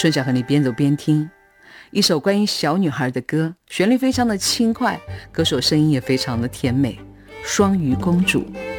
春晓和你边走边听，一首关于小女孩的歌，旋律非常的轻快，歌手声音也非常的甜美，双鱼公主。